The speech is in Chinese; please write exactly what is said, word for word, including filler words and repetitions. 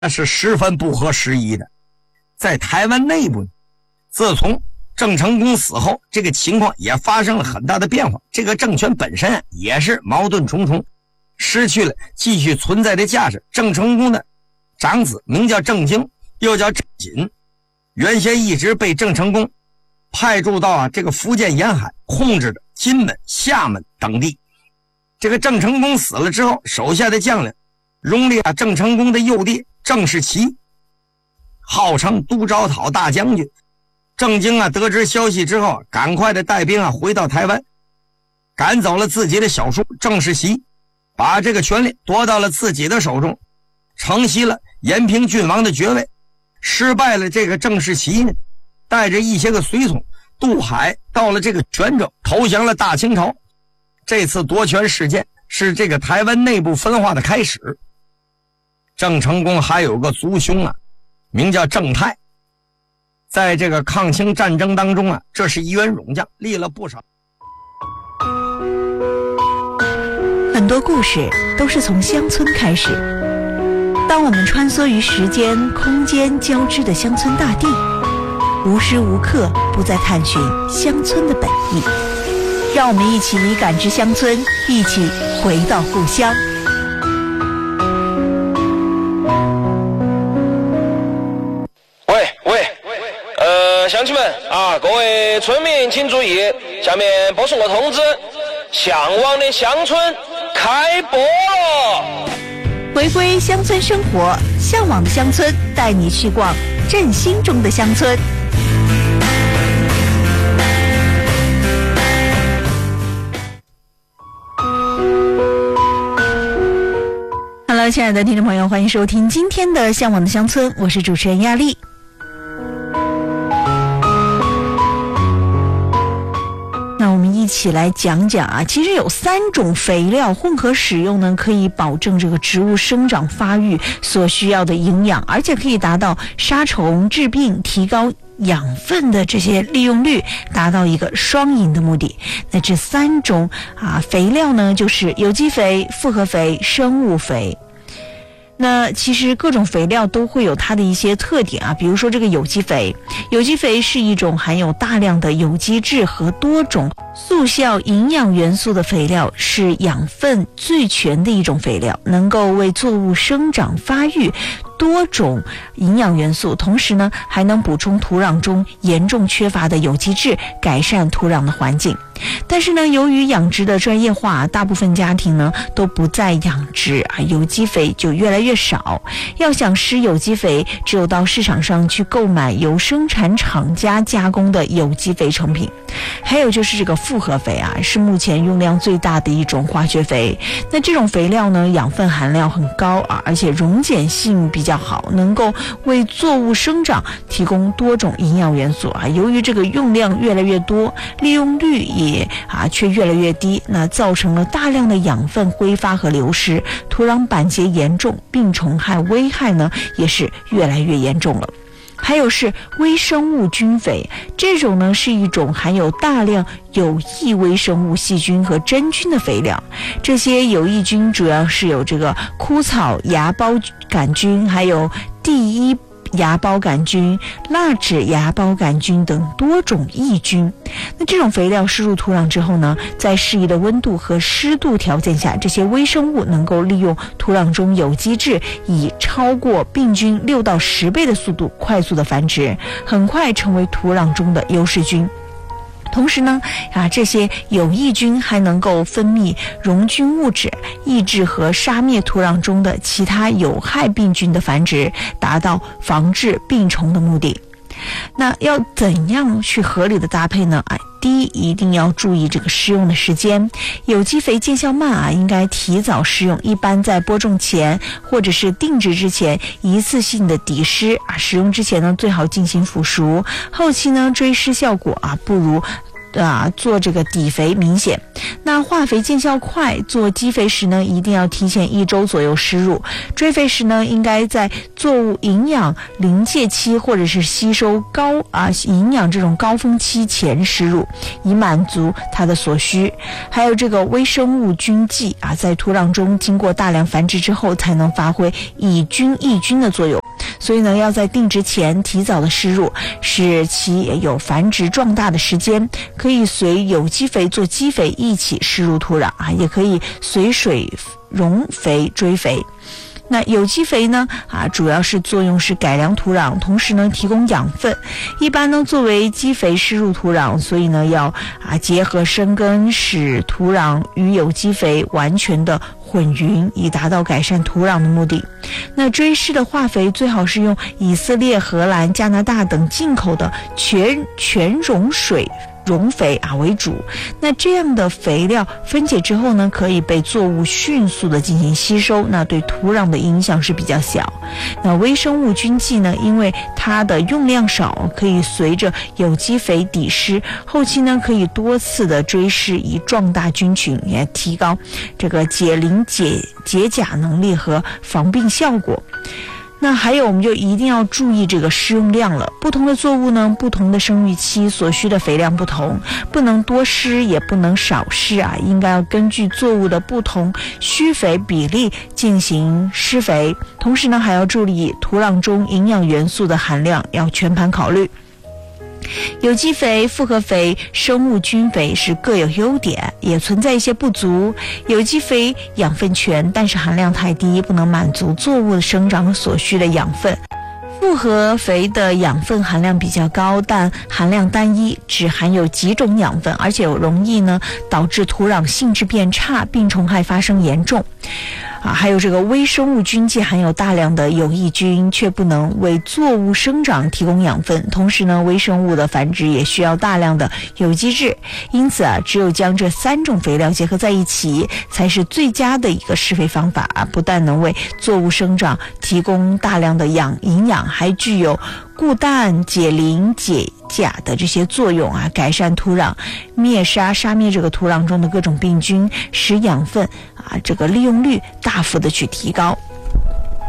那是十分不合时宜的。在台湾内部，自从郑成功死后，这个情况也发生了很大的变化。这个政权本身也是矛盾重重，失去了继续存在的价值。郑成功的长子名叫郑经，又叫郑瑾，原先一直被郑成功派驻到啊这个福建沿海，控制着金门、厦门等地。这个郑成功死了之后，手下的将领拥立啊郑成功的幼弟郑士琦，号称都招讨大将军。郑经啊得知消息之后，赶快的带兵啊回到台湾，赶走了自己的小叔郑士琦，把这个权力夺到了自己的手中，承袭了延平郡王的爵位。失败了这个郑士琦呢，带着一些个随从渡海到了这个泉州，投降了大清朝。这次夺权事件是这个台湾内部分化的开始。郑成功还有个族兄啊，名叫郑泰，在这个抗清战争当中啊，这是一员勇将，立了不少。 很多故事都是从乡村开始。当我们穿梭于时间、空间交织的乡村大地，无时无刻不在探寻乡村的本意。让我们一起以感知乡村，一起回到故乡。 喂喂，呃，乡亲们啊，各位村民请注意，下面播送个通知，向往的乡村开播了。 回归乡村生活，向往的乡村带你去逛振兴中的乡村。Hello， 亲爱的听众朋友，欢迎收听今天的向往的乡村，我是主持人亚丽。那我们一起来讲讲啊，其实有三种肥料混合使用呢，可以保证这个植物生长发育所需要的营养，而且可以达到杀虫治病、提高养分的这些利用率，达到一个双赢的目的。那这三种啊肥料呢，就是有机肥、复合肥、生物肥。那其实各种肥料都会有它的一些特点啊，比如说这个有机肥，有机肥是一种含有大量的有机质和多种速效营养元素的肥料，是养分最全的一种肥料，能够为作物生长发育多种营养元素，同时呢还能补充土壤中严重缺乏的有机质，改善土壤的环境。但是呢，由于养殖的专业化，大部分家庭呢都不再养殖啊，有机肥就越来越少。要想施有机肥，只有到市场上去购买由生产厂家加工的有机肥成品。还有就是这个复合肥啊，是目前用量最大的一种化学肥。那这种肥料呢，养分含量很高啊，而且溶解性比较好，能够为作物生长提供多种营养元素啊。由于这个用量越来越多，利用率也啊却越来越低，那造成了大量的养分挥发和流失，土壤板结严重，病虫害危害呢也是越来越严重了。还有是微生物菌肥，这种呢是一种含有大量有益微生物细菌和真菌的肥料。这些有益菌主要是有这个枯草芽孢杆菌，还有第一芽孢杆菌、蜡质芽孢杆菌等多种益菌。那这种肥料施入土壤之后呢，在适宜的温度和湿度条件下，这些微生物能够利用土壤中有机质，以超过病菌六到十倍的速度快速的繁殖，很快成为土壤中的优势菌。同时呢，啊，这些有益菌还能够分泌溶菌物质，抑制和杀灭土壤中的其他有害病菌的繁殖，达到防治病虫的目的。那要怎样去合理的搭配呢？啊，第一，一定要注意这个施用的时间。有机肥见效慢啊，应该提早施用，一般在播种前或者是定植之前一次性的底施啊，使用之前呢最好进行腐熟，后期呢追施效果啊不如啊，做这个底肥明显。那化肥见效快，做基肥时呢，一定要提前一周左右施入。追肥时呢，应该在作物营养临界期或者是吸收高啊营养这种高峰期前施入，以满足它的所需。还有这个微生物菌剂啊，在土壤中经过大量繁殖之后，才能发挥以菌抑菌的作用。所以呢，要在定植前提早的施入，使其有繁殖壮大的时间。可以随有机肥做基肥一起施入土壤啊，也可以随水溶肥追肥。那有机肥呢啊，主要是作用是改良土壤，同时呢提供养分。一般呢作为基肥施入土壤，所以呢要啊结合生根，使土壤与有机肥完全的混匀，以达到改善土壤的目的。那追施的化肥最好是用以色列、荷兰、加拿大等进口的全全溶水溶肥啊为主。那这样的肥料分解之后呢，可以被作物迅速的进行吸收，那对土壤的影响是比较小。那微生物菌剂呢，因为它的用量少，可以随着有机肥抵施，后期呢可以多次的追施，以壮大菌群，也提高这个解磷解解钾能力和防病效果。那还有，我们就一定要注意这个施用量了。不同的作物呢，不同的生育期所需的肥量不同，不能多施，也不能少施啊，应该要根据作物的不同需肥比例进行施肥。同时呢，还要注意土壤中营养元素的含量，要全盘考虑。有机肥、复合肥、生物菌肥是各有优点，也存在一些不足。有机肥养分全，但是含量太低，不能满足作物的生长所需的养分。复合肥的养分含量比较高，但含量单一，只含有几种养分，而且容易呢导致土壤性质变差，病虫害发生严重。啊，还有这个微生物菌剂含有大量的有益菌，却不能为作物生长提供养分。同时呢，微生物的繁殖也需要大量的有机质。因此啊，只有将这三种肥料结合在一起，才是最佳的一个施肥方法啊！不但能为作物生长提供大量的养营养，还具有固氮、解磷、解钾的这些作用啊，改善土壤，灭杀杀灭这个土壤中的各种病菌，使养分啊这个利用率大幅的去提高。